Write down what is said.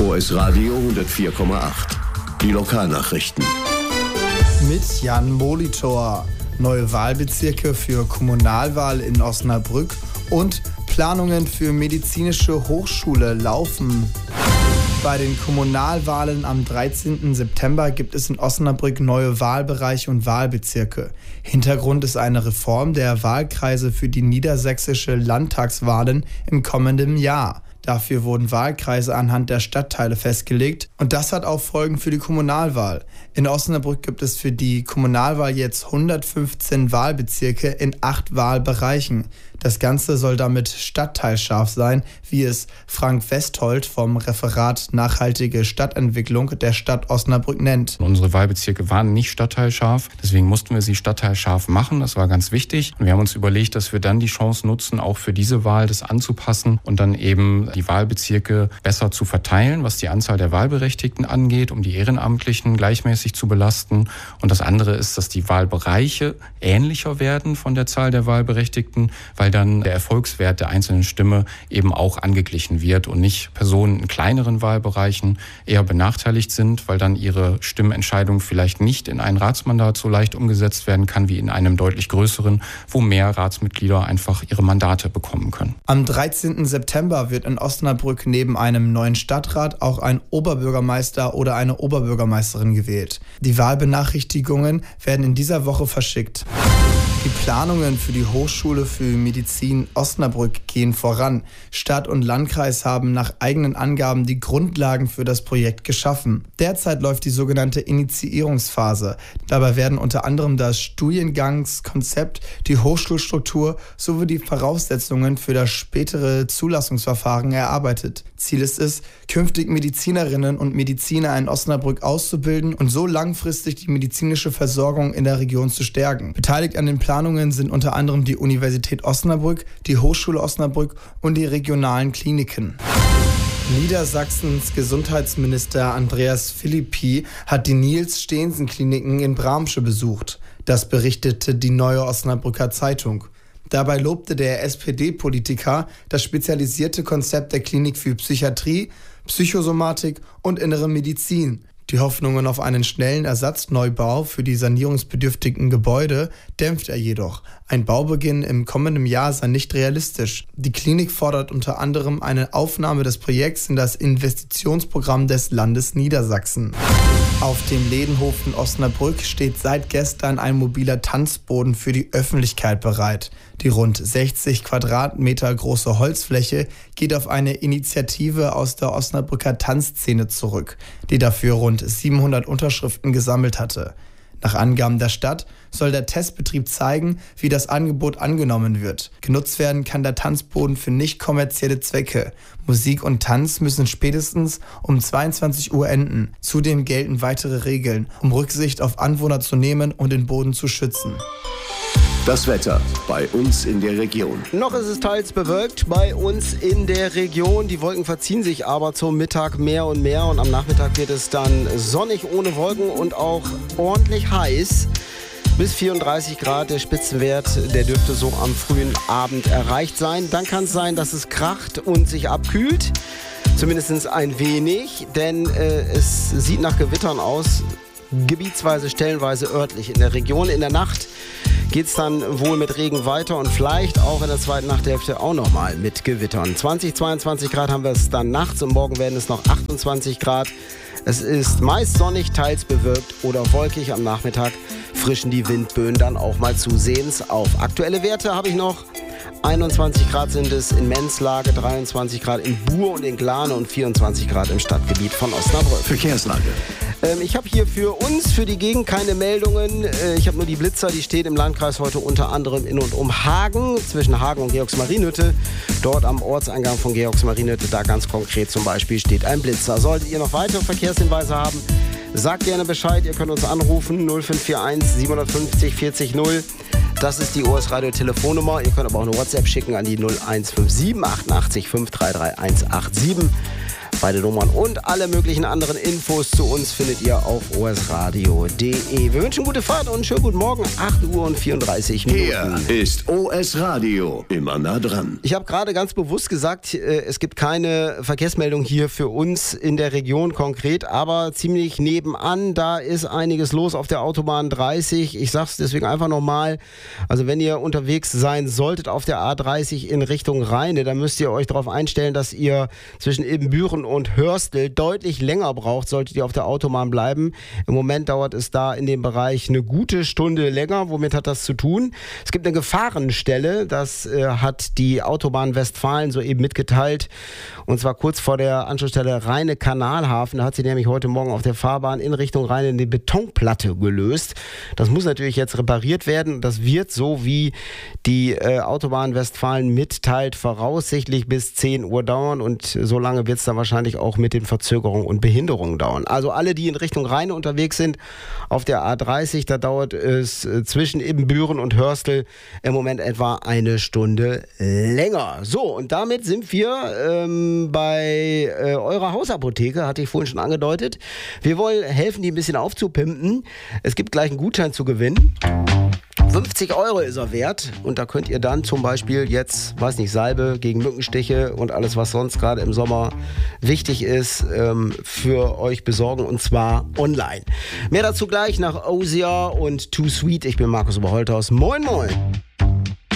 OS Radio 104,8. Die Lokalnachrichten. Mit Jan Molitor. Neue Wahlbezirke für Kommunalwahl in Osnabrück und Planungen für medizinische Hochschule laufen. Bei den Kommunalwahlen am 13. September gibt es in Osnabrück neue Wahlbereiche und Wahlbezirke. Hintergrund ist eine Reform der Wahlkreise für die niedersächsische Landtagswahlen im kommenden Jahr. Dafür wurden Wahlkreise anhand der Stadtteile festgelegt und das hat auch Folgen für die Kommunalwahl. In Osnabrück gibt es für die Kommunalwahl jetzt 115 Wahlbezirke in 8 Wahlbereichen. Das Ganze soll damit stadtteilscharf sein, wie es Frank Westholt vom Referat Nachhaltige Stadtentwicklung der Stadt Osnabrück nennt. Unsere Wahlbezirke waren nicht stadtteilscharf, deswegen mussten wir sie stadtteilscharf machen. Das war ganz wichtig. Und wir haben uns überlegt, dass wir dann die Chance nutzen, auch für diese Wahl das anzupassen und dann eben die Wahlbezirke besser zu verteilen, was die Anzahl der Wahlberechtigten angeht, um die Ehrenamtlichen gleichmäßig zu belasten. Und das andere ist, dass die Wahlbereiche ähnlicher werden von der Zahl der Wahlberechtigten, weil dann der Erfolgswert der einzelnen Stimme eben auch angeglichen wird und nicht Personen in kleineren Wahlbereichen eher benachteiligt sind, weil dann ihre Stimmentscheidung vielleicht nicht in ein Ratsmandat so leicht umgesetzt werden kann wie in einem deutlich größeren, wo mehr Ratsmitglieder einfach ihre Mandate bekommen können. Am 13. September wird in Osnabrück neben einem neuen Stadtrat auch ein Oberbürgermeister oder eine Oberbürgermeisterin gewählt. Die Wahlbenachrichtigungen werden in dieser Woche verschickt. Die Planungen für die Hochschule für Medizin Osnabrück gehen voran. Stadt und Landkreis haben nach eigenen Angaben die Grundlagen für das Projekt geschaffen. Derzeit läuft die sogenannte Initiierungsphase. Dabei werden unter anderem das Studiengangskonzept, die Hochschulstruktur sowie die Voraussetzungen für das spätere Zulassungsverfahren erarbeitet. Ziel ist es, künftig Medizinerinnen und Mediziner in Osnabrück auszubilden und so langfristig die medizinische Versorgung in der Region zu stärken. Beteiligt an den Planungen sind unter anderem die Universität Osnabrück, die Hochschule Osnabrück und die regionalen Kliniken. Niedersachsens Gesundheitsminister Andreas Philippi hat die Niels-Steensen-Kliniken in Bramsche besucht. Das berichtete die Neue Osnabrücker Zeitung. Dabei lobte der SPD-Politiker das spezialisierte Konzept der Klinik für Psychiatrie, Psychosomatik und innere Medizin. Die Hoffnungen auf einen schnellen Ersatzneubau für die sanierungsbedürftigen Gebäude dämpft er jedoch. Ein Baubeginn im kommenden Jahr sei nicht realistisch. Die Klinik fordert unter anderem eine Aufnahme des Projekts in das Investitionsprogramm des Landes Niedersachsen. Auf dem Ledenhof in Osnabrück steht seit gestern ein mobiler Tanzboden für die Öffentlichkeit bereit. Die rund 60 Quadratmeter große Holzfläche geht auf eine Initiative aus der Osnabrücker Tanzszene zurück, die dafür rund 700 Unterschriften gesammelt hatte. Nach Angaben der Stadt soll der Testbetrieb zeigen, wie das Angebot angenommen wird. Genutzt werden kann der Tanzboden für nicht kommerzielle Zwecke. Musik und Tanz müssen spätestens um 22 Uhr enden. Zudem gelten weitere Regeln, um Rücksicht auf Anwohner zu nehmen und den Boden zu schützen. Das Wetter bei uns in der Region. Noch ist es teils bewölkt bei uns in der Region. Die Wolken verziehen sich aber zum Mittag mehr und mehr. Und am Nachmittag wird es dann sonnig ohne Wolken und auch ordentlich heiß. Bis 34 Grad der Spitzenwert, der dürfte so am frühen Abend erreicht sein. Dann kann es sein, dass es kracht und sich abkühlt. Zumindest ein wenig, denn es sieht nach Gewittern aus. Gebietsweise, stellenweise örtlich in der Region. In der Nacht geht es dann wohl mit Regen weiter und vielleicht auch in der zweiten Nachthälfte auch nochmal mit Gewittern. 20, 22 Grad haben wir es dann nachts und morgen werden es noch 28 Grad. Es ist meist sonnig, teils bewölkt oder wolkig. Am Nachmittag frischen die Windböen dann auch mal zusehends auf. Aktuelle Werte habe ich noch. 21 Grad sind es in Menzlage, 23 Grad in Buhr und in Glane und 24 Grad im Stadtgebiet von Osnabrück. Verkehrslage. Ich habe hier für uns, für die Gegend keine Meldungen. Ich habe nur die Blitzer, die steht im Landkreis heute unter anderem in und um Hagen, zwischen Hagen und Georgsmarienhütte. Dort am Ortseingang von Georgsmarienhütte, da ganz konkret zum Beispiel, steht ein Blitzer. Solltet ihr noch weitere Verkehrshinweise haben, sagt gerne Bescheid. Ihr könnt uns anrufen, 0541 750 40 0. Das ist die OS Radio Telefonnummer. Ihr könnt aber auch eine WhatsApp schicken an die 0157 88 533 187. Beide Nummern und alle möglichen anderen Infos zu uns findet ihr auf osradio.de. Wir wünschen gute Fahrt und einen schönen guten Morgen, 8:34 Uhr. Hier ist OS Radio, immer nah dran. Ich habe gerade ganz bewusst gesagt, es gibt keine Verkehrsmeldung hier für uns in der Region konkret, aber ziemlich nebenan, da ist einiges los auf der Autobahn 30. Ich sage es deswegen einfach nochmal, also wenn ihr unterwegs sein solltet auf der A30 in Richtung Rheine, dann müsst ihr euch darauf einstellen, dass ihr zwischen Ibbenbüren und Hörstel deutlich länger braucht, solltet ihr auf der Autobahn bleiben. Im Moment dauert es da in dem Bereich eine gute Stunde länger. Womit hat das zu tun? Es gibt eine Gefahrenstelle, das hat die Autobahn Westfalen soeben mitgeteilt, und zwar kurz vor der Anschlussstelle Rheine-Kanalhafen. Da hat sie nämlich heute Morgen auf der Fahrbahn in Richtung Rheine eine Betonplatte gelöst. Das muss natürlich jetzt repariert werden. Das wird, so wie die Autobahn Westfalen mitteilt, voraussichtlich bis 10 Uhr dauern, und so lange wird es dann wahrscheinlich auch mit den Verzögerungen und Behinderungen dauern. Also alle, die in Richtung Rheine unterwegs sind, auf der A30, da dauert es zwischen Ibbenbüren und Hörstel im Moment etwa eine Stunde länger. So, und damit sind wir bei eurer Hausapotheke, hatte ich vorhin schon angedeutet. Wir wollen helfen, die ein bisschen aufzupimpen. Es gibt gleich einen Gutschein zu gewinnen. 50 € ist er wert, und da könnt ihr dann zum Beispiel jetzt, weiß nicht, Salbe gegen Mückenstiche und alles, was sonst gerade im Sommer wichtig ist, für euch besorgen, und zwar online. Mehr dazu gleich nach Ozia und Too Sweet. Ich bin Markus Oberholthaus. Moin, moin.